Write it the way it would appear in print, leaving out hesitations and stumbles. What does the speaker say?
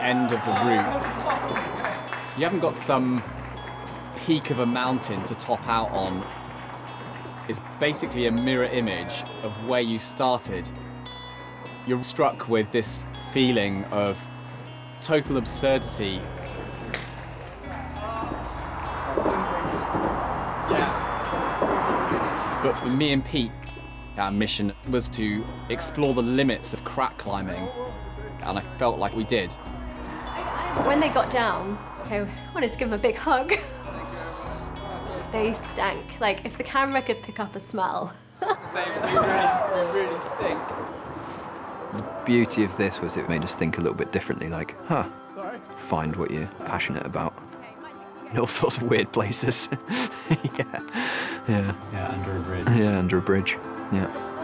end of the route. You haven't got some peak of a mountain to top out on. It's basically a mirror image of where you started. You're struck with this feeling of total absurdity. But for me and Pete, our mission was to explore the limits of crack climbing, and I felt like we did. When they got down, I wanted to give them a big hug. They stank. Like, if the camera could pick up a smell. We really stink. The beauty of this was it made us think a little bit differently, like, find what you're passionate about. In all sorts of weird places. Yeah, under a bridge. Yeah, under a bridge, yeah.